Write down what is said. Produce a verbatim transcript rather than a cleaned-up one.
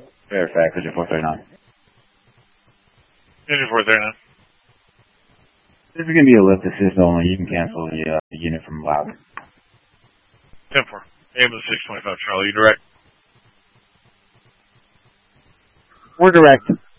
Fairfax, Engine four thirty-nine. Engine four thirty-nine. This is going to be a lift assist only. You can cancel the, uh, the unit from loud. ten four. Ambulance six twenty-five, Charlie. You direct? We're direct.